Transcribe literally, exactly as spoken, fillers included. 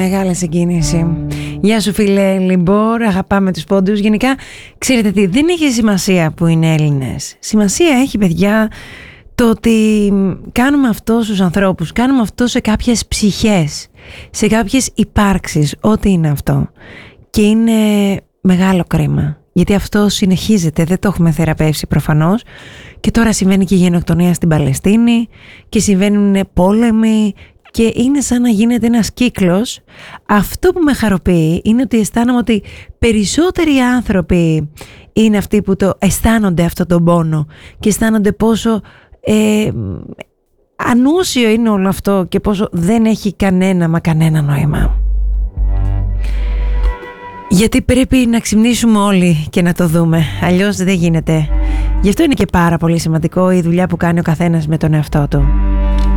μεγάλη συγκίνηση. Γεια σου φίλε Λιμπόρ, αγαπάμε τους πόντους. Γενικά, ξέρετε τι, δεν έχει σημασία που είναι Έλληνες. Σημασία έχει, παιδιά, το ότι κάνουμε αυτό στους ανθρώπους, κάνουμε αυτό σε κάποιες ψυχές, σε κάποιες υπάρξεις, ό,τι είναι αυτό. Και είναι μεγάλο κρίμα, γιατί αυτό συνεχίζεται, δεν το έχουμε θεραπεύσει προφανώς. Και τώρα συμβαίνει και η γενοκτονία στην Παλαιστίνη και συμβαίνουν πόλεμοι και είναι σαν να γίνεται ένας κύκλος. Αυτό που με χαροποιεί είναι ότι αισθάνομαι ότι περισσότεροι άνθρωποι είναι αυτοί που το αισθάνονται αυτό τον πόνο και αισθάνονται πόσο ε, ανούσιο είναι όλο αυτό και πόσο δεν έχει κανένα μα κανένα νόημα. Γιατί πρέπει να ξυπνήσουμε όλοι και να το δούμε, αλλιώς δεν γίνεται. Γι' αυτό είναι και πάρα πολύ σημαντικό η δουλειά που κάνει ο καθένας με τον εαυτό του.